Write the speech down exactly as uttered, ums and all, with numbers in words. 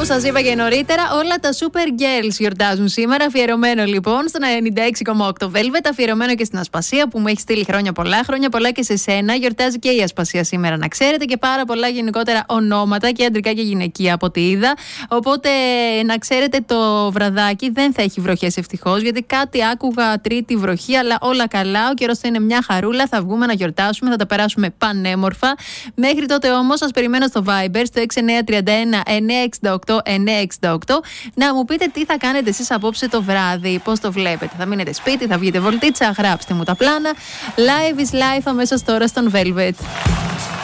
σας είπα και νωρίτερα, όλα τα Super Girls γιορτάζουν σήμερα. Αφιερωμένο λοιπόν στον ενενήντα έξι κόμμα οκτώ Velvet, αφιερωμένο και στην Ασπασία που μου έχει στείλει χρόνια πολλά. Χρόνια πολλά και σε σένα. Γιορτάζει και η Ασπασία σήμερα, να ξέρετε, και πάρα πολλά γενικότερα ονόματα και αντρικά και γυναικεία από ό,τι είδα. Οπότε να ξέρετε, το βραδάκι δεν θα έχει βροχές ευτυχώς, γιατί κάτι άκουγα τρίτη βροχή, αλλά όλα καλά. Ο καιρός θα είναι μια χαρούλα. Θα βγούμε να γιορτάσουμε, θα τα περάσουμε πανέμορφα. Μέχρι τότε όμως, σας περιμένω στο Viber, στο έξι εννιά τρία ένα εννιά έξι οκτώ εννιά έξι οκτώ, να μου πείτε τι θα κάνετε εσείς απόψε το βράδυ, πώς το βλέπετε. Θα μείνετε σπίτι, θα βγείτε βολτίτσα, γράψτε μου τα πλάνα. Live is life αμέσως τώρα στον Velvet.